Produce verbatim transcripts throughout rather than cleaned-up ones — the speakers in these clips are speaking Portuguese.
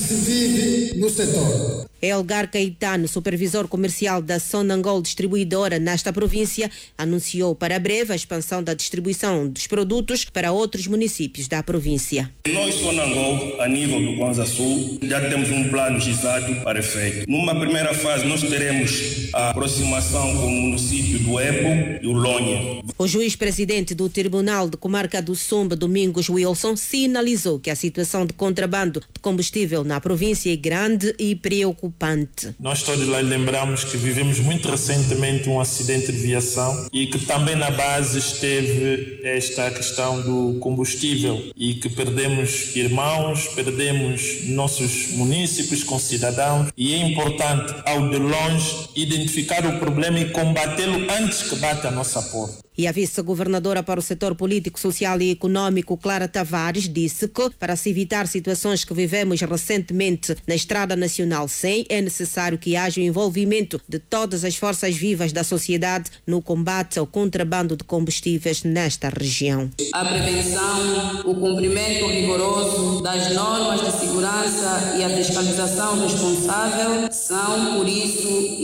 se vive no setor. Elgar Caetano, supervisor comercial da Sonangol Distribuidora nesta província, anunciou para breve a expansão da distribuição dos produtos para outros municípios da província. Nós, Sonangol, a nível do Kwanza Sul, já temos um plano exato para efeito. Numa primeira fase, nós teremos a aproximação com o município do Epo e o Lonha. O juiz-presidente do Tribunal de Comarca do Sumba, Domingos Wilson, sinalizou que a situação de contrabando de combustível na província é grande e preocupante. Nós todos lá lembramos que vivemos muito recentemente um acidente de viação e que também na base esteve esta questão do combustível e que perdemos irmãos, perdemos nossos munícipes, concidadãos, e é importante, ao de longe, identificar o problema e combatê-lo antes que bata a nossa porta. E a vice-governadora para o setor político, social e econômico, Clara Tavares, disse que para se evitar situações que vivemos recentemente na Estrada Nacional cem, é necessário que haja o envolvimento de todas as forças vivas da sociedade no combate ao contrabando de combustíveis nesta região. A prevenção, o cumprimento rigoroso das normas de segurança e a fiscalização responsável são, por isso,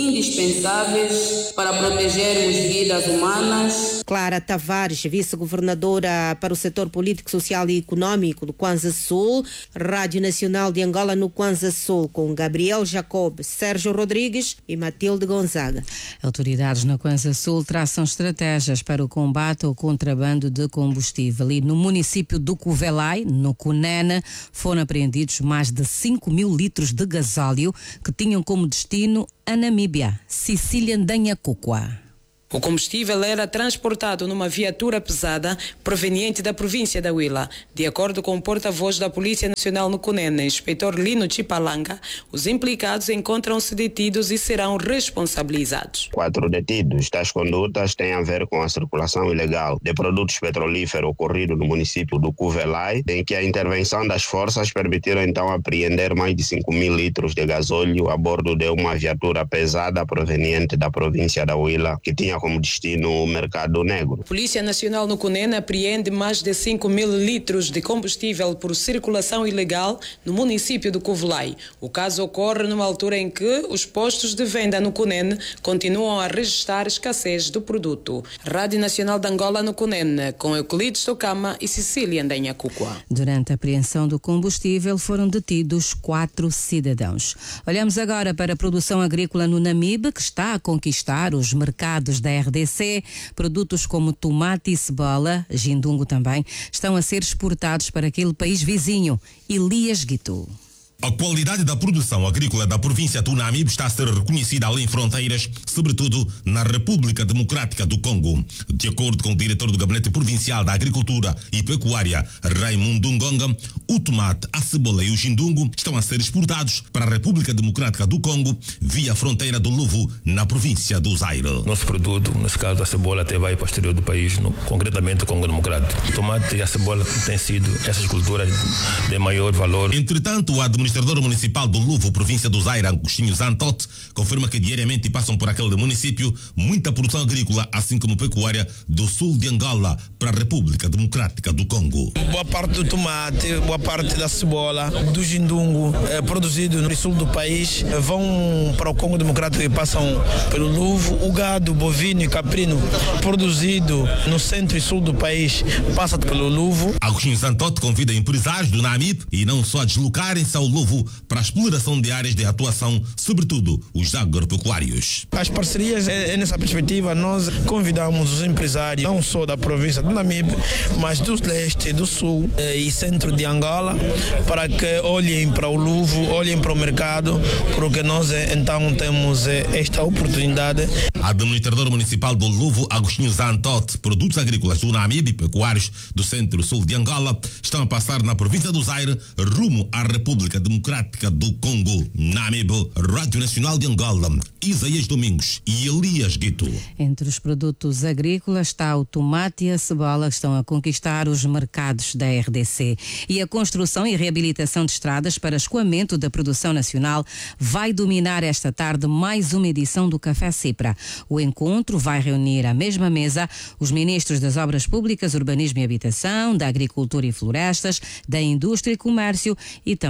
indispensáveis para protegermos vidas humanas. Clara Tavares, vice-governadora para o setor político, social e econômico do Kwanza Sul, Rádio Nacional de Angola no Kwanza Sul, com Gabriel Jacob, Sérgio Rodrigues e Matilde Gonzaga. Autoridades no Kwanza Sul traçam estratégias para o combate ao contrabando de combustível. E no município do Cuvelai, no Cunene, foram apreendidos mais de cinco mil litros de gasóleo que tinham como destino a Namíbia, Sicília Ndanhacuqua. O combustível era transportado numa viatura pesada proveniente da província da Huila. De acordo com o porta-voz da Polícia Nacional no Cunene, inspetor Lino Chipalanga, os implicados encontram-se detidos e serão responsabilizados. Quatro detidos. Tais condutas têm a ver com a circulação ilegal de produtos petrolíferos ocorrido no município do Cuvelai, em que a intervenção das forças permitiram então apreender mais de cinco mil litros de gasóleo a bordo de uma viatura pesada proveniente da província da Huila, que tinha como destino o mercado negro. A Polícia Nacional no Cunene apreende mais de cinco mil litros de combustível por circulação ilegal no município do Cuvelai. O caso ocorre numa altura em que os postos de venda no Cunene continuam a registrar escassez do produto. Rádio Nacional de Angola no Cunene, com Euclides Tocama e Cecília Ndanhacuqua. Durante a apreensão do combustível foram detidos quatro cidadãos. Olhamos agora para a produção agrícola no Namibe, que está a conquistar os mercados da R D C. Produtos como tomate e cebola, jindungo também, estão a ser exportados para aquele país vizinho. Elias Guitu. A qualidade da produção agrícola da província do Namibe está a ser reconhecida além fronteiras, sobretudo na República Democrática do Congo. De acordo com o diretor do Gabinete Provincial da Agricultura e Pecuária, Raimundo Ngonga, o tomate, a cebola e o jindungo estão a ser exportados para a República Democrática do Congo via a fronteira do Luvu, na província do Zaire. Nosso produto, nesse caso a cebola, até vai para o exterior do país, no, concretamente o Congo Democrático. O tomate e a cebola têm sido essas culturas de maior valor. Entretanto, o administrador O administrador municipal do Luvo, província do Zaire, Agostinho Zantote, confirma que diariamente passam por aquele município muita produção agrícola, assim como pecuária, do sul de Angola para a República Democrática do Congo. Boa parte do tomate, boa parte da cebola, do jindungo, é, produzido no sul do país, vão para o Congo Democrático e passam pelo Luvo. O gado bovino e caprino, produzido no centro e sul do país, passa pelo Luvo. Agostinho Zantote convida empresários do Namibe e não só a deslocarem-se ao Luvo para a exploração de áreas de atuação, sobretudo os agropecuários. As parcerias é, é nessa perspectiva. Nós convidamos os empresários não só da província do Namibe, mas do leste, do sul eh, e centro de Angola, para que olhem para o Luvo, olhem para o mercado, porque nós eh, então temos eh, esta oportunidade. Administrador municipal do Luvo, Agostinho Zantote, produtos agrícolas do Namibe e pecuários do centro-sul de Angola estão a passar na província do Zaire rumo à República Democrática do Congo. Namibe, Rádio Nacional de Angola, Isaías Domingos e Elias Guito. Entre os produtos agrícolas está o tomate e a cebola, que estão a conquistar os mercados da R D C. E a construção e reabilitação de estradas para escoamento da produção nacional vai dominar esta tarde mais uma edição do Café Cipra. O encontro vai reunir à mesma mesa os ministros das Obras Públicas, Urbanismo e Habitação, da Agricultura e Florestas, da Indústria e Comércio e também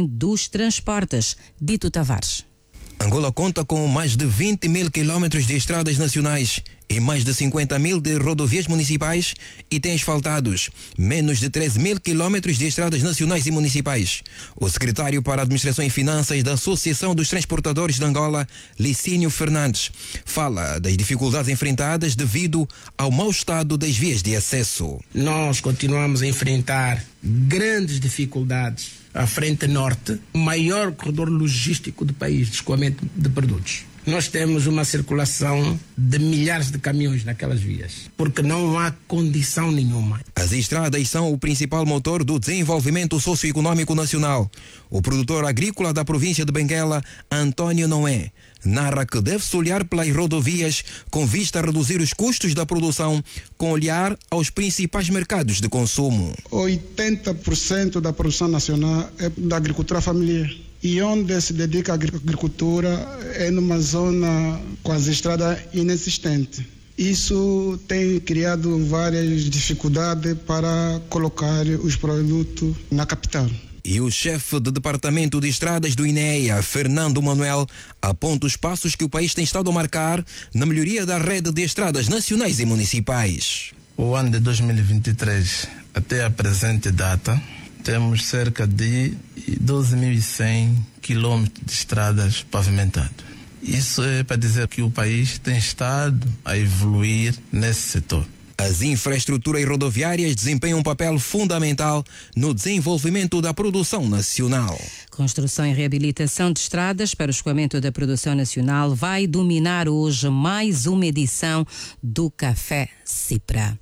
dos transportes. Dito Tavares. Angola conta com mais de vinte mil quilómetros de estradas nacionais e mais de cinquenta mil de rodovias municipais e tem asfaltados menos de treze mil quilómetros de estradas nacionais e municipais. O secretário para a Administração e Finanças da Associação dos Transportadores de Angola, Licínio Fernandes, fala das dificuldades enfrentadas devido ao mau estado das vias de acesso. Nós continuamos a enfrentar grandes dificuldades à frente norte, o maior corredor logístico do país de escoamento de produtos. Nós temos uma circulação de milhares de caminhões naquelas vias, porque não há condição nenhuma. As estradas são o principal motor do desenvolvimento socioeconômico nacional. O produtor agrícola da província de Benguela, Antônio Noé, narra que deve-se olhar pelas rodovias com vista a reduzir os custos da produção, com olhar aos principais mercados de consumo. oitenta por cento da produção nacional é da agricultura familiar. E onde se dedica à agricultura é numa zona com as estradas inexistentes. Isso tem criado várias dificuldades para colocar os produtos na capital. E o chefe do Departamento de Estradas do INEA, Fernando Manuel, aponta os passos que o país tem estado a marcar na melhoria da rede de estradas nacionais e municipais. O ano de dois mil e vinte e três, até a presente data, temos cerca de doze mil e cem quilômetros de estradas pavimentadas. Isso é para dizer que o país tem estado a evoluir nesse setor. As infraestruturas rodoviárias desempenham um papel fundamental no desenvolvimento da produção nacional. Construção e reabilitação de estradas para o escoamento da produção nacional vai dominar hoje mais uma edição do Café Cipra.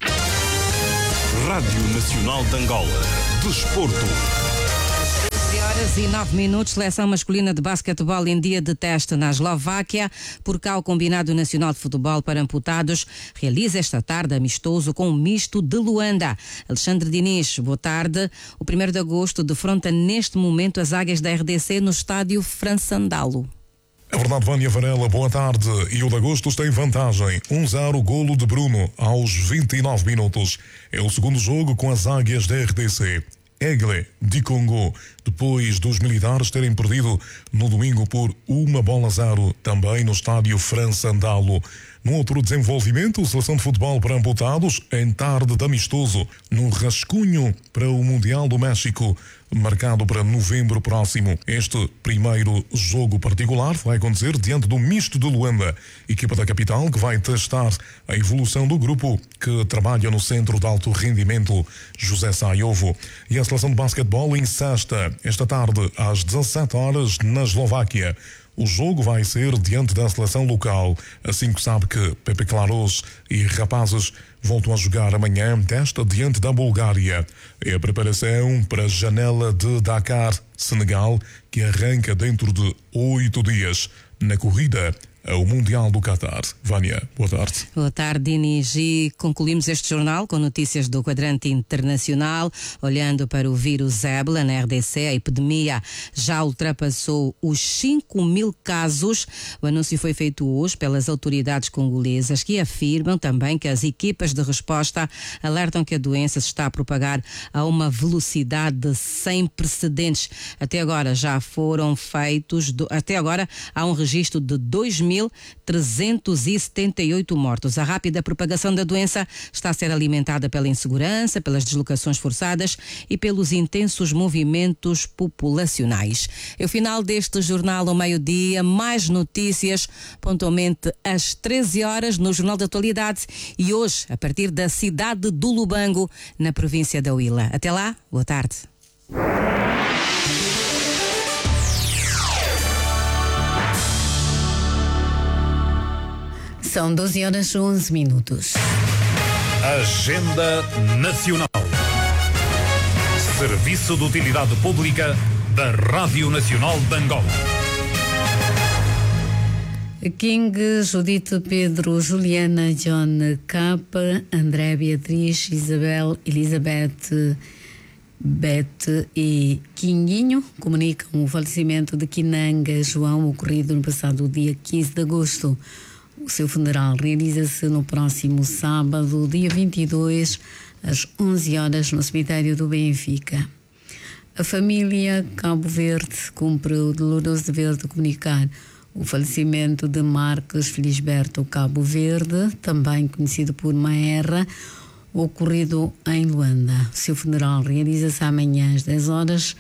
Rádio Nacional de Angola. Desporto. treze horas e nove minutos, seleção masculina de basquetebol em dia de teste na Eslováquia. Por cá, o Combinado Nacional de Futebol para Amputados realiza esta tarde amistoso com o misto de Luanda. Alexandre Diniz, boa tarde. O primeiro de agosto defronta neste momento as águias da R D C no estádio Fransandalo. É verdade, Vânia Varela, boa tarde. E o de agosto tem vantagem. um zero, golo de Bruno aos vinte e nove minutos. É o segundo jogo com as águias da R D C. Egle de Congo, depois dos militares terem perdido no domingo por uma bola a zero, também no estádio Fransandalo. Num outro desenvolvimento, a Seleção de Futebol para Amputados, em tarde de amistoso, no rascunho para o Mundial do México, marcado para novembro próximo. Este primeiro jogo particular vai acontecer diante do Misto de Luanda, equipa da capital que vai testar a evolução do grupo que trabalha no Centro de Alto Rendimento José Saiovo. E a Seleção de Basquetebol insista esta tarde às dezassete horas na Eslováquia. O jogo vai ser diante da seleção local, assim que sabe que Pepe Claros e rapazes voltam a jogar amanhã desta diante da Bulgária. É a preparação para a janela de Dakar, Senegal, que arranca dentro de oito dias na corrida ao Mundial do Qatar. Vânia, boa tarde. Boa tarde, Dinis. E concluímos este jornal com notícias do quadrante internacional. Olhando para o vírus ébola na R D C, a epidemia já ultrapassou os cinco mil casos. O anúncio foi feito hoje pelas autoridades congolesas, que afirmam também que as equipas de resposta alertam que a doença se está a propagar a uma velocidade sem precedentes. Até agora já foram feitos, até agora há um registro de dois mil trezentos e setenta e oito mortos. A rápida propagação da doença está a ser alimentada pela insegurança, pelas deslocações forçadas e pelos intensos movimentos populacionais. É o final deste jornal ao meio-dia. Mais notícias pontualmente às treze horas no Jornal da Atualidade e hoje a partir da cidade do Lubango, na província da Huila. Até lá, boa tarde. São doze horas e onze minutos. Agenda Nacional. Serviço de Utilidade Pública da Rádio Nacional de Angola. King, Judite, Pedro, Juliana, John, Capa, André, Beatriz, Isabel, Elizabeth, Bete e Quinguinho comunicam o falecimento de Quinanga João, ocorrido no passado dia quinze de agosto. O seu funeral realiza-se no próximo sábado, dia vinte e dois, às onze horas, no cemitério do Benfica. A família Cabo Verde cumpre o doloroso dever de comunicar o falecimento de Marcos Felisberto Cabo Verde, também conhecido por Maerra, ocorrido em Luanda. O seu funeral realiza-se amanhã às dez horas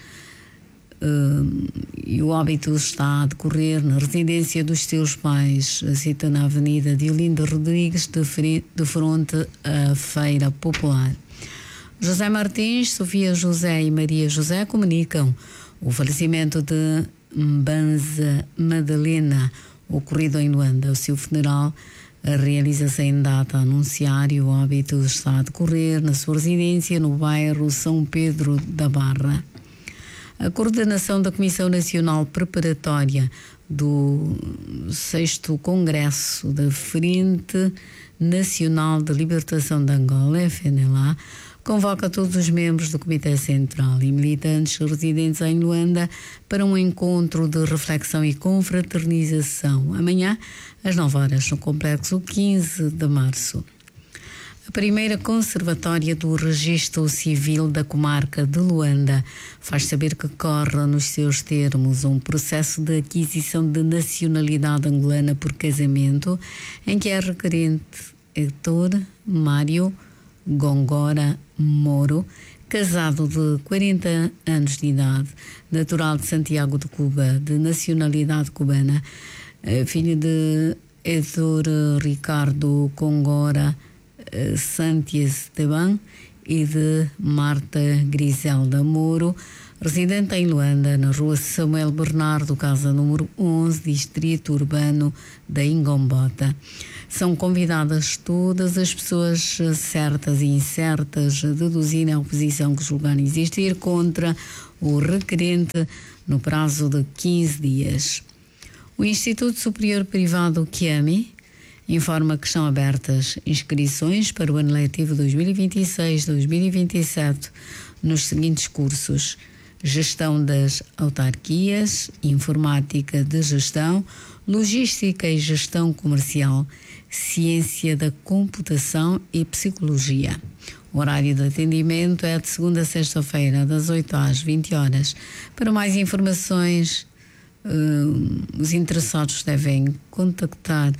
uh, e o óbito está a decorrer na residência dos seus pais, cita na Avenida de Olinda Rodrigues, de, frente, de fronte à Feira Popular. José Martins, Sofia José e Maria José comunicam o falecimento de Mbanza Madalena, ocorrido em Luanda. O seu funeral realiza-se em data a anunciar e o óbito está a decorrer na sua residência no bairro São Pedro da Barra. A coordenação da Comissão Nacional Preparatória do sexto Congresso da Frente Nacional de Libertação de Angola, F N L A, convoca todos os membros do Comitê Central e militantes residentes em Luanda para um encontro de reflexão e confraternização amanhã às nove horas no Complexo quinze de março. A primeira conservatória do Registro Civil da Comarca de Luanda faz saber que corre nos seus termos um processo de aquisição de nacionalidade angolana por casamento em que é requerente Heitor Mário Gongora Moro, casado de quarenta anos de idade, natural de Santiago de Cuba, de nacionalidade cubana, filho de Heitor Ricardo Gongora Santiesteban e de Marta Griselda Moro, residente em Luanda, na rua Samuel Bernardo, casa número onze, distrito urbano da Ingombota. São convidadas todas as pessoas certas e incertas a deduzirem a oposição que julgarem existir contra o requerente no prazo de quinze dias. O Instituto Superior Privado Kiami informa que estão abertas inscrições para o ano letivo dois mil e vinte e seis dois mil e vinte e sete nos seguintes cursos: Gestão das Autarquias, Informática de Gestão, Logística e Gestão Comercial, Ciência da Computação e Psicologia. O horário de atendimento é de segunda a sexta-feira, das oito às vinte horas. Para mais informações, uh, os interessados devem contactar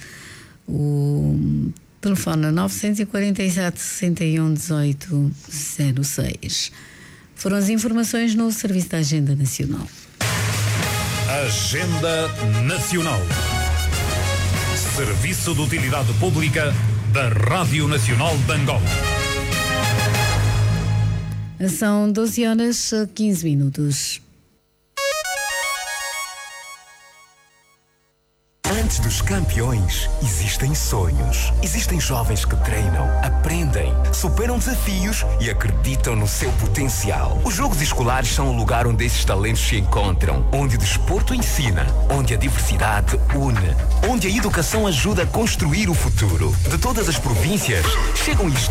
o telefone nove quatro sete, sessenta e um, dezoito zero seis. Foram as informações no Serviço da Agenda Nacional. Agenda Nacional. Serviço de Utilidade Pública da Rádio Nacional de Angola. São doze horas e quinze minutos. Antes dos campeões, existem sonhos. Existem jovens que treinam, aprendem, superam desafios e acreditam no seu potencial. Os Jogos Escolares são o lugar onde esses talentos se encontram, onde o desporto ensina, onde a diversidade une, onde a educação ajuda a construir o futuro. De todas as províncias, chegam